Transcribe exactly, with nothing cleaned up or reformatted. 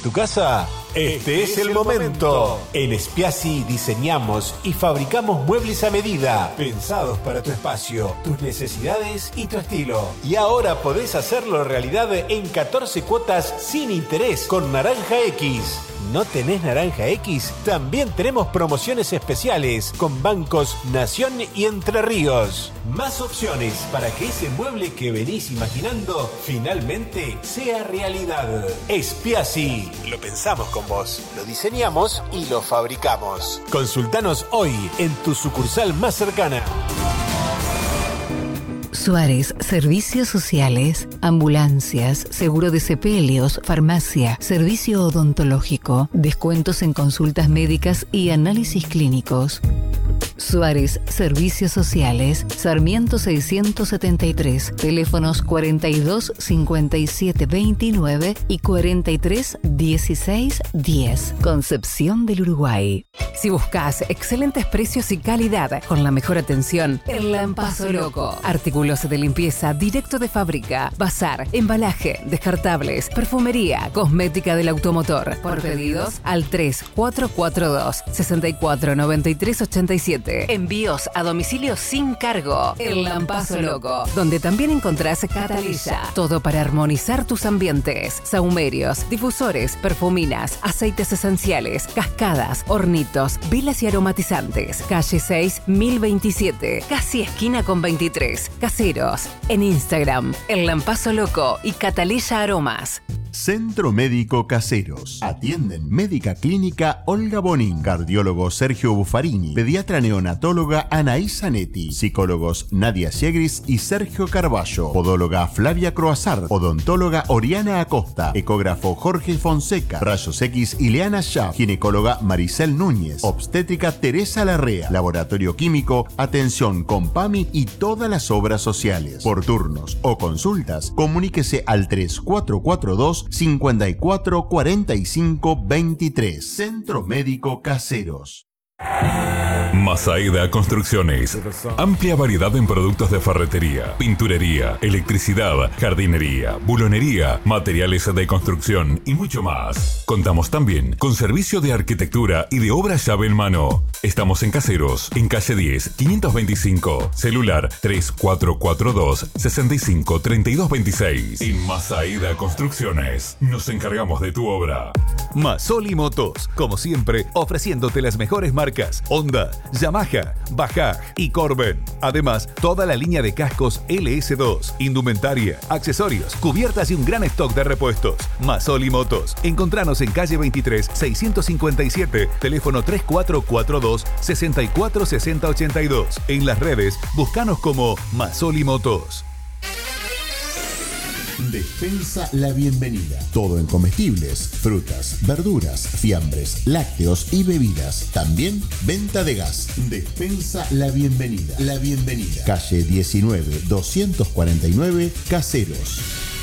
tu casa? Este es el momento. En Spiazzi diseñamos y fabricamos muebles a medida, pensados para tu espacio, tus necesidades y tu estilo. Y ahora podés hacerlo realidad en catorce cuotas sin interés con Naranja X. ¿No tenés Naranja X? También tenemos promociones especiales con bancos Nación y Entre Ríos. Más opciones para que ese mueble que venís imaginando finalmente sea realidad. Spiazzi. Lo pensamos con vos, lo diseñamos y lo fabricamos. Consultanos hoy en tu sucursal más cercana. Suárez, servicios sociales, ambulancias, seguro de sepelios, farmacia, servicio odontológico, descuentos en consultas médicas y análisis clínicos. Suárez, servicios sociales, Sarmiento seiscientos setenta y tres, teléfonos cuarenta y dos cincuenta y siete veintinueve y cuarenta y tres dieciséis diez. Concepción del Uruguay. Si buscas excelentes precios y calidad con la mejor atención, El Lampazo Loco. Artículos de limpieza directo de fábrica, bazar, embalaje, descartables, perfumería, cosmética del automotor. Por pedidos al tres cuatro cuatro dos, seis cuatro nueve tres ocho siete. Envíos a domicilio sin cargo. El Lampazo Loco, donde también encontrás Catalilla. Todo para armonizar tus ambientes. Sahumerios, difusores, perfuminas, aceites esenciales, cascadas, hornitos, velas y aromatizantes. Calle seis, mil veintisiete. Casi esquina con veintitrés. Caseros. En Instagram, El Lampazo Loco y Catalilla Aromas. Centro Médico Caseros. Atienden Médica Clínica Olga Bonín, cardiólogo Sergio Buffarini, pediatra neonatóloga Anaís Zanetti, psicólogos Nadia Siegris y Sergio Carballo, podóloga Flavia Croazar, odontóloga Oriana Acosta, ecógrafo Jorge Fonseca, rayos X Ileana Schaff, ginecóloga Maricel Núñez, obstétrica Teresa Larrea, laboratorio químico, atención con PAMI y todas las obras sociales. Por turnos o consultas, comuníquese al tres cuatro cuatro dos, cinco cuatro cuatro cinco veintitrés. Centro Médico Caseros. Masaeda Construcciones. Amplia variedad en productos de ferretería, pinturería, electricidad, jardinería, bulonería, materiales de construcción y mucho más. Contamos también con servicio de arquitectura y de obra llave en mano. Estamos en Caseros, en calle diez, quinientos veinticinco. Celular tres cuatro cuatro dos, seis cinco tres dos dos seis. En Masaeda Construcciones nos encargamos de tu obra. Masoli Motos, como siempre, ofreciéndote las mejores marcas Honda, Yamaha, Bajaj y Corben. Además, toda la línea de cascos L S dos, indumentaria, accesorios, cubiertas y un gran stock de repuestos. Masoli Motos. Encontranos en calle veintitrés, seiscientos cincuenta y siete, teléfono tres cuatro cuatro dos, seis cuatro seis cero ocho dos. En las redes, búscanos como Masoli Motos. Despensa La Bienvenida. Todo en comestibles, frutas, verduras, fiambres, lácteos y bebidas. También venta de gas. Despensa La Bienvenida. La Bienvenida. Calle diecinueve, doscientos cuarenta y nueve, Caseros.